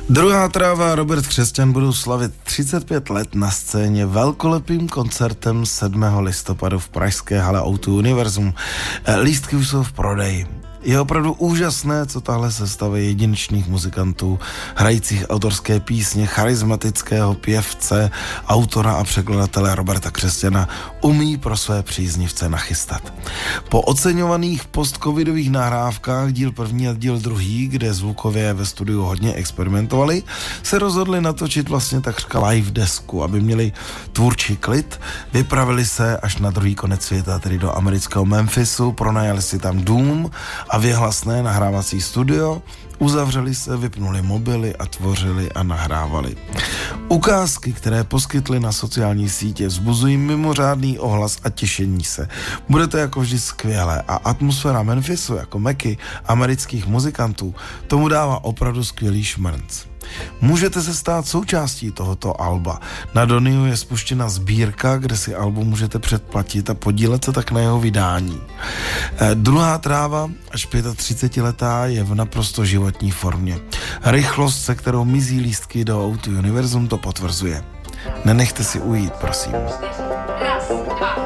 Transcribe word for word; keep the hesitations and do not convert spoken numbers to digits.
Druhá tráva a Robert Křesťan budou slavit třicet pět let na scéně velkolepým koncertem sedmého listopadu v pražské hale ó dva Univerzum. Lístky už jsou v prodeji. Je opravdu úžasné, co tahle sestava jedinečných muzikantů, hrajících autorské písně, charismatického pěvce, autora a překladatele Roberta Křesťana umí pro své příznivce nachystat. Po oceňovaných postcovidových nahrávkách díl první a díl druhý, kde zvukově ve studiu hodně experimentovali, se rozhodli natočit vlastně takřka live desku, aby měli tvůrčí klid, vypravili se až na druhý konec světa, tedy do amerického Memphisu, pronajali si tam dům a věhlasné nahrávací studio, uzavřeli se, vypnuli mobily a tvořili a nahrávali. Ukázky, které poskytly na sociální sítě, vzbuzují mimořádný ohlas a těšení se. Bude to jako vždy skvělé a atmosféra Memphisu jako meky amerických muzikantů tomu dává opravdu skvělý šmrnc. Můžete se stát součástí tohoto alba. Na Doniu je spuštěna sbírka, kde si album můžete předplatit a podílet se tak na jeho vydání. Eh, druhá tráva, až třicetiletá, je v naprosto životní formě. Rychlost, se kterou mizí lístky do ó dva Univerzum, to potvrzuje. Nenechte si ujít, prosím.